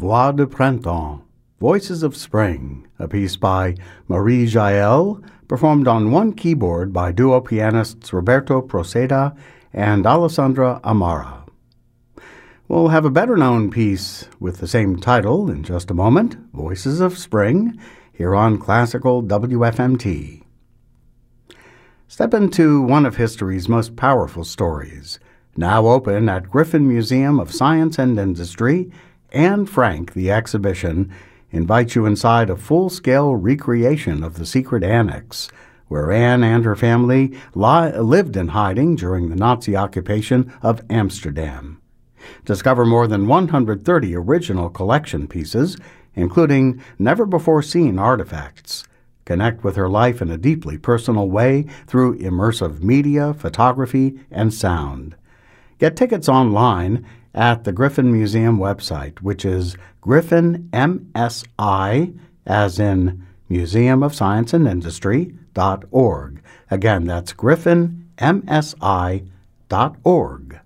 Voix de Printemps, Voices of Spring, a piece by Marie Jael, performed on one keyboard by duo pianists Roberto Proceda and Alessandra Amara. We'll have a better-known piece with the same title in just a moment, Voices of Spring, here on Classical WFMT. Step into one of history's most powerful stories, now open at Griffin Museum of Science and Industry. Anne Frank, the exhibition, invites you inside a full-scale recreation of the secret annex, where Anne and her family lived in hiding during the Nazi occupation of Amsterdam. Discover more than 130 original collection pieces, including never-before-seen artifacts. Connect with her life in a deeply personal way through immersive media, photography, and sound. Get tickets online at the Griffin Museum website, which is griffinmsi, as in Museum of Science and Industry.org. Again, that's griffinmsi.org.